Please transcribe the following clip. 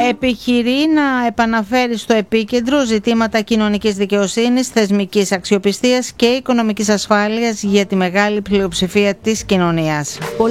επιχειρεί να επαναφέρει στο επίκεντρο ζητήματα κοινωνικής δικαιοσύνης, θεσμικής αξιοπιστίας και οικονομικής ασφάλειας για τη μεγάλη πλειοψηφία της κοινωνίας.